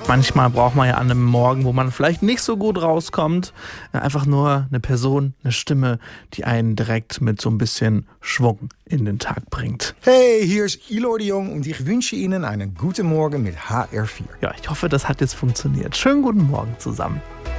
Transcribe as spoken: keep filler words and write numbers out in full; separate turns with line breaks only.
Manchmal braucht man ja an einem Morgen, wo man vielleicht nicht so gut rauskommt, einfach nur eine Person, eine Stimme, die einen direkt mit so ein bisschen Schwung in den Tag bringt.
Hey, hier ist Ilor de Jong und ich wünsche Ihnen einen guten Morgen mit H R vier.
Ja, ich hoffe, das hat jetzt funktioniert. Schönen guten Morgen zusammen.